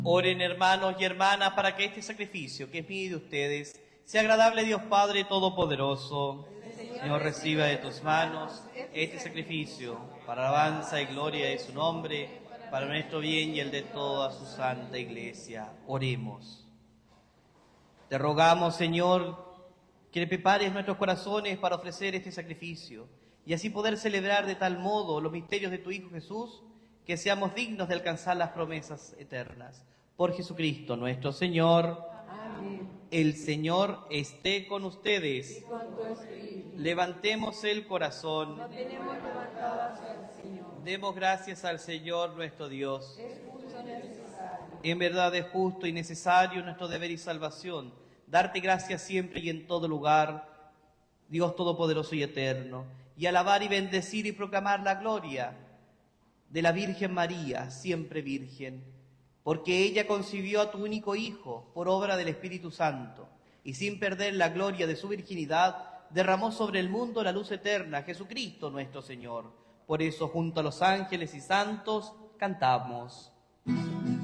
Oren, hermanos y hermanas, para que este sacrificio que es mío y de ustedes sea agradable a Dios Padre Todopoderoso. Señor, reciba de tus manos este sacrificio para alabanza y gloria de su nombre, para nuestro bien y el de toda su santa Iglesia. Oremos. Te rogamos, Señor, que prepares nuestros corazones para ofrecer este sacrificio y así poder celebrar de tal modo los misterios de tu Hijo Jesús, que seamos dignos de alcanzar las promesas eternas. Por Jesucristo nuestro Señor. Amén. El Señor esté con ustedes. Y con tu espíritu. Levantemos el corazón. Lo tenemos levantado hacia el Señor. Demos gracias al Señor nuestro Dios. Es justo y necesario. En verdad es justo y necesario nuestro deber y salvación, darte gracias siempre y en todo lugar, Dios Todopoderoso y Eterno, y alabar y bendecir y proclamar la gloria de la Virgen María, siempre Virgen, porque ella concibió a tu único Hijo por obra del Espíritu Santo, y sin perder la gloria de su virginidad, derramó sobre el mundo la luz eterna, Jesucristo nuestro Señor. Por eso, junto a los ángeles y santos, cantamos.